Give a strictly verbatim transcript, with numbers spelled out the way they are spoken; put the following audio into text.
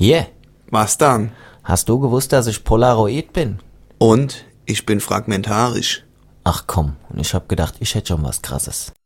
Hier, Was dann? hast du gewusst, dass ich Polaroid bin? Und ich bin fragmentarisch. Ach komm, und ich hab gedacht, ich hätte schon was Krasses.